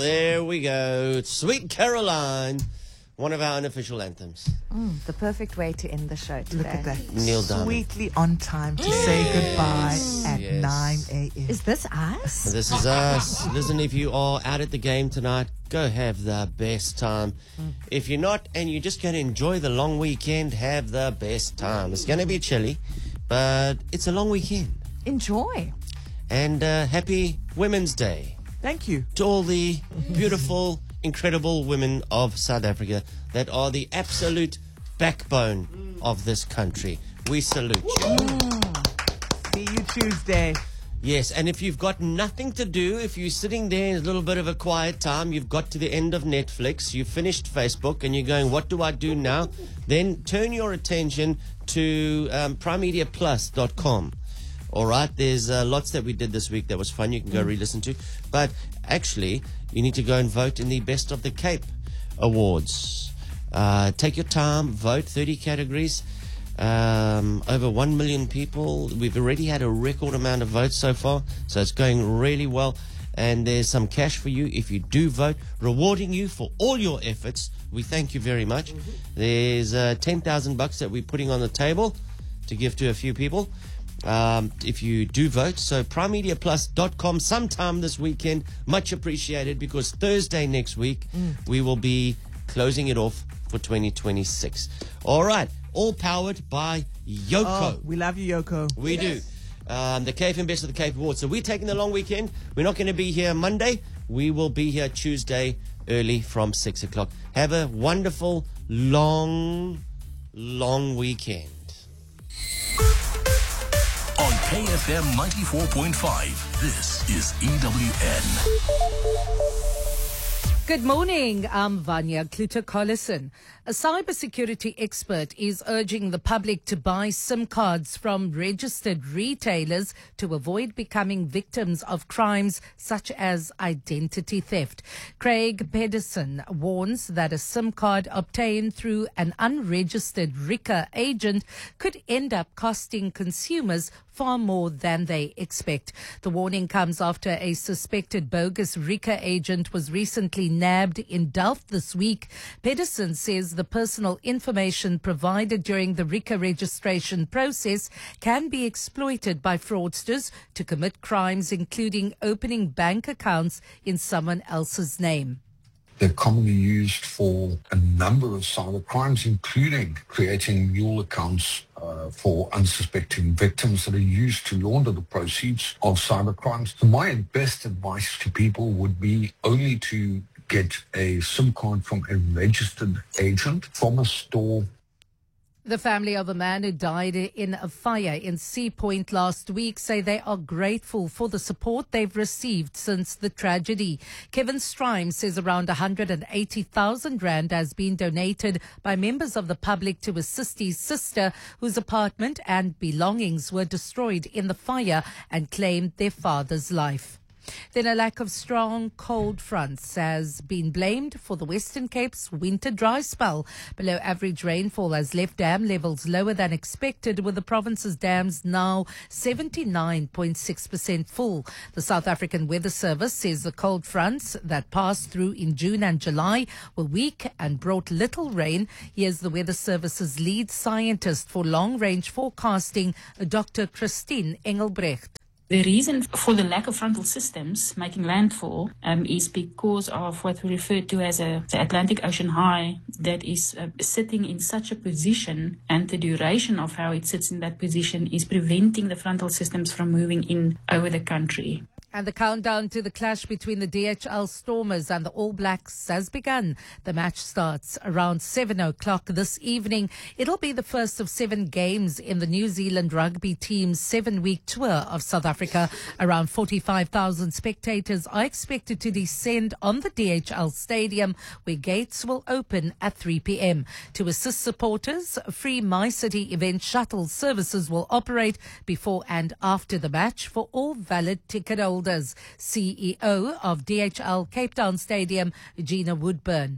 There we go. Sweet Caroline, one of our unofficial anthems. The perfect way to end the show today. Look at that. Neil Diamond. Sweetly on time to say goodbye at 9 a.m. Is this us? This is us. Listen, if you are out at the game tonight, go have the best time. If you're not and you're just going to enjoy the long weekend, have the best time. It's going to be chilly, but it's a long weekend. Enjoy. And happy Women's Day Thank you. to all the beautiful, incredible women of South Africa that are the absolute backbone of this country. We salute you. See you Tuesday. Yes, and if you've got nothing to do, if you're sitting there in a little bit of a quiet time, you've got to the end of Netflix, you've finished Facebook, and you're going, what do I do now? Then turn your attention to primemediaplus.com. All right, there's lots that we did this week that was fun. You can go re-listen to. But actually, you need to go and vote in the Best of the Cape Awards. Take your time, vote, 30 categories. Over 1 million people. We've already had a record amount of votes so far, so it's going really well. And there's some cash for you if you do vote, rewarding you for all your efforts. We thank you very much. There's $10,000 that we're putting on the table to give to a few people if you do vote. So primemediaplus.com sometime this weekend. Much appreciated, because Thursday next week we will be closing it off for 2026. All right. All powered by Yoko. Oh, we love you, Yoko. We do. The KFM Best of the Cape Awards. So we're taking the long weekend. We're not going to be here Monday. We will be here Tuesday early from 6 o'clock. Have a wonderful, long weekend. On KFM 94.5, this is EWN. Good morning. I'm Vanya Kluter-Collison. A cybersecurity expert is urging the public to buy SIM cards from registered retailers to avoid becoming victims of crimes such as identity theft. Craig Pedersen warns that a SIM card obtained through an unregistered RICA agent could end up costing consumers far more than they expect. The warning comes after a suspected bogus RICA agent was recently nabbed in Delft this week. Pedersen says the personal information provided during the RICA registration process can be exploited by fraudsters to commit crimes, including opening bank accounts in someone else's name. They're commonly used for a number of cyber crimes, including creating mule accounts for unsuspecting victims that are used to launder the proceeds of cyber crimes. So my best advice to people would be only to get a SIM card from a registered agent from a store. The family of a man who died in a fire in Sea Point last week say they are grateful for the support they've received since the tragedy. Kevin Strime says around 180,000 rand has been donated by members of the public to assist his sister, whose apartment and belongings were destroyed in the fire, and claimed their father's life. Then a lack of strong cold fronts has been blamed for the Western Cape's winter dry spell. Below average rainfall has left dam levels lower than expected, with the province's dams now 79.6% full. The South African Weather Service says the cold fronts that passed through in June and July were weak and brought little rain. Here's the Weather Service's lead scientist for long-range forecasting, Dr. Christine Engelbrecht. The reason for the lack of frontal systems making landfall is because of what we refer to as the Atlantic Ocean high that is sitting in such a position, and the duration of how it sits in that position is preventing the frontal systems from moving in over the country. And the countdown to the clash between the DHL Stormers and the All Blacks has begun. The match starts around 7 o'clock this evening. It'll be the first of 7 games in the New Zealand rugby team's 7-week tour of South Africa. Around 45,000 spectators are expected to descend on the DHL Stadium, where gates will open at 3 p.m. To assist supporters, free MyCity event shuttle services will operate before and after the match for all valid ticket holders. CEO of DHL Cape Town Stadium, Gina Woodburn.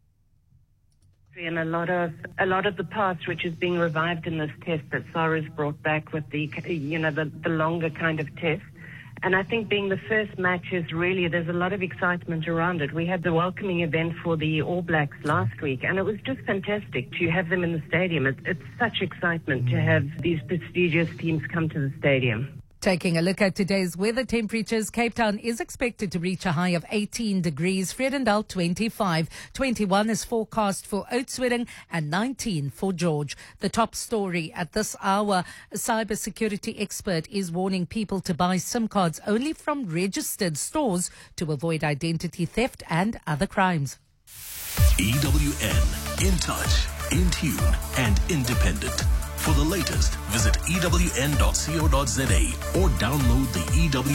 And a lot of the past, which is being revived in this test that SARS brought back with the longer kind of test, And I think being the first match is really, there's a lot of excitement around it. We had the welcoming event for the All Blacks last week, and it was just fantastic to have them in the stadium. It's such excitement to have these prestigious teams come to the stadium. Taking a look at today's weather temperatures, Cape Town is expected to reach a high of 18 degrees, Vredendal 25, 21 is forecast for Oudtshoorn and 19 for George. The top story at this hour, a cybersecurity expert is warning people to buy SIM cards only from registered stores to avoid identity theft and other crimes. EWN, in touch, in tune and independent. For the latest, visit ewn.co.za or download the EWN